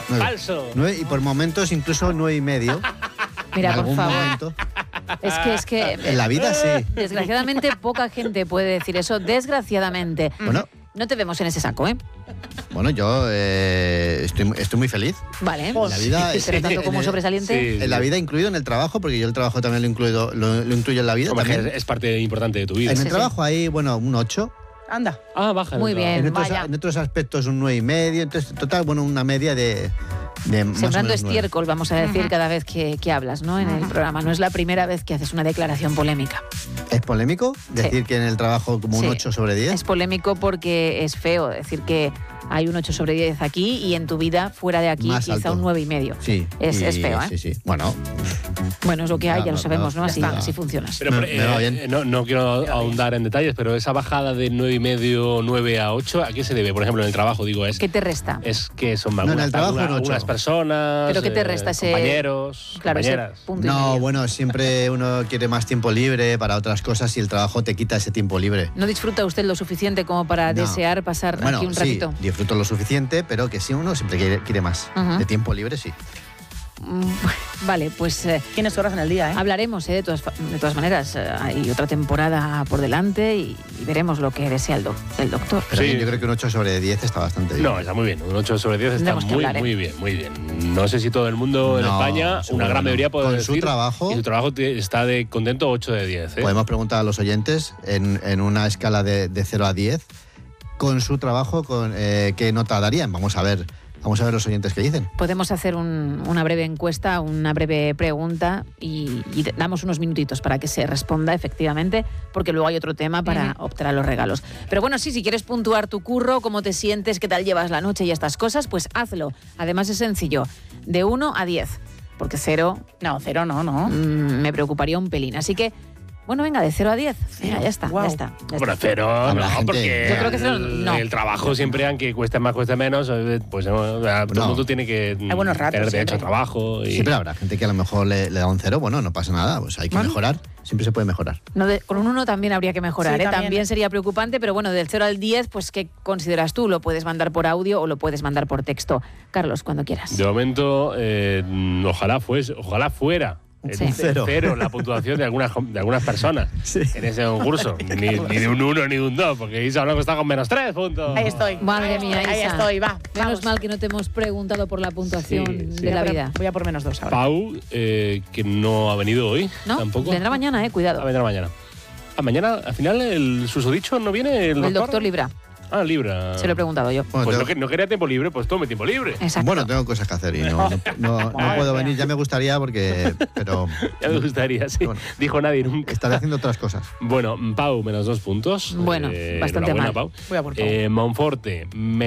Falso. 9, y por momentos incluso 9,5. Mira, en por algún favor. momento. Es que En la vida sí. desgraciadamente poca gente puede decir eso, desgraciadamente. Bueno, No te vemos en ese saco, ¿eh? bueno, yo estoy muy feliz. Vale. En la vida, Pero tanto como sobresaliente. Sí. en la vida, incluido en el trabajo, porque yo el trabajo también lo incluyo en la vida. Hombre, También. es parte importante de tu vida. En el Sí, trabajo hay, bueno, un 8. Anda. Ah, baja. Muy bien. Vaya. En otros aspectos un 9,5. Entonces, total, bueno, una media de más o Sembrando menos 9. estiércol, vamos a decir, cada vez que hablas, ¿no? En el programa. No es la primera vez que haces una declaración polémica. ¿Es polémico decir Sí. que en el trabajo como un Sí. 8 sobre 10? Es polémico porque es feo decir que hay un 8 sobre 10 aquí y en tu vida, fuera de aquí, Más quizá alto. un 9,5. Sí. Es feo, ¿eh? Sí, sí. Bueno, Bueno, es lo que hay, ya lo sabemos, ¿no? ya Así, está. así funcionas. Pero, Me va bien. no quiero ahondar en detalles, pero esa bajada de 9,5, 9 a 8, ¿a qué se debe? Por ejemplo, en el trabajo, digo, ¿Qué te resta? es que son No, en el trabajo un 8. algunas personas, ¿Pero qué te resta ese- compañeros, Claro, ese compañeras. punto y no, medio. bueno, siempre uno quiere más tiempo libre para otras cosas y el trabajo te quita ese tiempo libre. ¿No disfruta usted lo suficiente como para No. desear pasar Bueno, aquí un sí, ratito? disfruto lo suficiente, pero que sí, uno siempre quiere más. Ujú. De tiempo libre, sí. Vale, pues Tienes horas en el día, ¿eh? hablaremos de todas maneras. Hay otra temporada por delante y veremos lo que desea el doctor. Pero Sí. yo creo que un 8 sobre 10 está bastante bien. No, está muy bien. Un 8 sobre 10 está Tendremos que muy, hablar, ¿eh? muy bien, muy bien. No sé si todo el mundo en No, España, seguro una gran no. mayoría puede Con decir su trabajo- que su trabajo está de contento 8 de 10. ¿eh? Podemos preguntar a los oyentes en una escala de 0 a 10, con su trabajo, ¿qué nota darían? Vamos a ver los oyentes qué dicen. Podemos hacer una breve encuesta, una breve pregunta y damos unos minutitos para que se responda efectivamente, porque luego hay otro tema para optar a los regalos. Pero bueno, sí, si quieres puntuar tu curro, cómo te sientes, qué tal llevas la noche y estas cosas, pues hazlo. Además es sencillo, de 1 a 10, porque 0 No, 0 no. me preocuparía un pelín. Así que, bueno, venga, de 0 a 10. Venga, ya está, Guau. ya está. ya Bueno, está. cero, Habrá no, gente- porque Yo creo que cero, no. el trabajo siempre, aunque cueste más, cueste menos, pues todo el No. mundo tiene que Hay buenos ratos tener derecho a siempre. trabajo. Y... Siempre habrá gente que a lo mejor le da un 0, bueno, no pasa nada, pues hay que mejorar, siempre se puede mejorar. No, con un 1 también habría que mejorar, Sí, ¿eh? también. También sería preocupante, pero bueno, del 0 al 10, pues ¿qué consideras tú? Lo puedes mandar por audio o lo puedes mandar por texto. Carlos, cuando quieras. De momento, ojalá fuera. Sí. El cero la puntuación de algunas personas en ese concurso. Ni de un 1 ni de un 2, porque Isa Blanco está con -3 puntos. Ahí estoy. Madre mía, Ahí Isa. estoy, va. Menos vamos. mal que no te hemos preguntado por la puntuación Sí. de la vida. Voy a por -2 ahora. Pau, que no ha venido hoy, ¿No? tampoco. Vendrá mañana, Ah, cuidado. vendrá mañana. Mañana, al final, el susodicho no viene el El doctor Libra, Ah, Libra. se lo he preguntado yo. Bueno, Pues tengo- no quería tiempo libre, pues tome tiempo libre. Exacto. Bueno, tengo cosas que hacer y no puedo venir, ya me gustaría pero Ya me gustaría, sí. Bueno. Dijo nadie nunca. estaré haciendo otras cosas. Bueno, Pau, -2 puntos. Bueno, bastante enhorabuena, mal. Pau. Voy a por Pau. Monforte,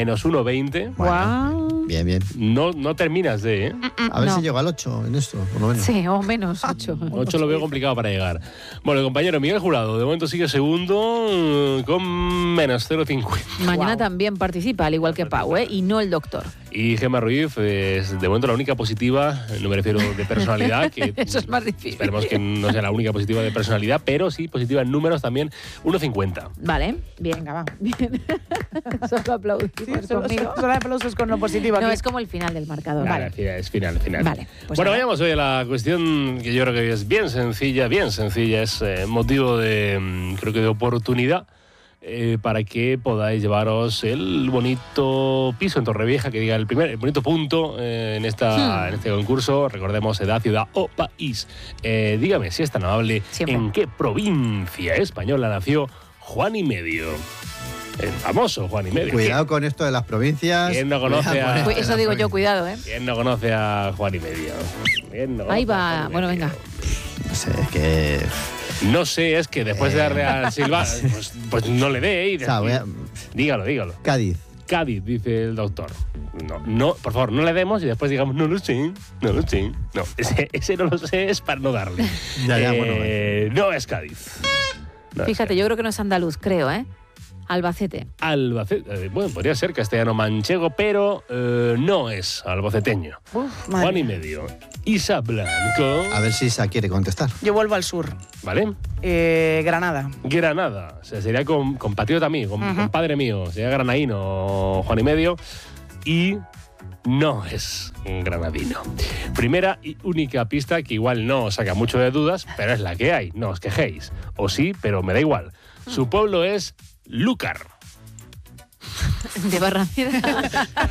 -1,20. Guau. Bien, bien. No terminas de, ¿eh? A ver No. si llego al 8 en esto, por lo menos. Sí, o menos 8. 8 lo veo complicado para llegar. Bueno, el compañero Miguel Jurado, de momento sigue segundo con -0,50. Mañana Guau. también participa, al igual que Pau, ¿eh? Y no el doctor. Y Gemma Ruiz es de momento la única positiva, no me refiero de personalidad, que Eso es más difícil. esperemos que no sea la única positiva de personalidad, pero sí positiva en números también, 1,50. Vale, bien. Venga, va. Bien. Solo aplaudimos conmigo. Solo aplausos con lo positivo No, aquí. es como el final del marcador. Vale, Vale. es final. Vale, pues bueno, nada. vayamos hoy a la cuestión que yo creo que es bien sencilla, es motivo de, creo que de oportunidad para que podáis llevaros el bonito piso en Torrevieja, que diga el bonito punto en este concurso. Recordemos edad, ciudad o país. Dígame, si es tan amable, Siempre. ¿en qué provincia española nació Juan y Medio? El famoso Juan y Medio. Cuidado con esto de las provincias. ¿Quién no conoce Cuidado con a- esto Pues de eso las digo yo, provincias. cuidado, ¿eh? ¿Quién no conoce a Juan y Medio? ¿Quién no Ahí conoce a va. Juan y Bueno, Medio? venga. No sé, es que... No sé, es que después de darle al Silva, pues no le dé. Y O sea, voy a- Dígalo. Cádiz. Cádiz, dice el doctor. No, por favor, no le demos y después digamos, no lo sé. No, ese no lo sé, es para no darle. Ya, bueno, No es Cádiz. No es Fíjate, yo creo que no es andaluz, creo, ¿eh? Albacete. Albacete. Bueno, podría ser castellano manchego, pero no es albaceteño. Madre Juan y mía. Medio. Isa Blanco. A ver si Isa quiere contestar. Yo vuelvo al sur. ¿Vale? Granada. Granada. O sea, sería compatriota mío, compadre mío. Sería granadino, Juan y Medio. Y no es granadino. Primera y única pista que igual no os saca mucho de dudas, pero es la que hay, no os quejéis. O sí, pero me da igual. Su pueblo es Lúcar. De Barrameda.